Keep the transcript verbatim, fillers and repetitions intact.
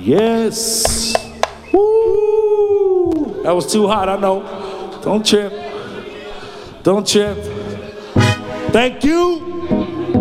Yes. Woo! That was too hot, I know. Don't trip. Don't trip. Thank you.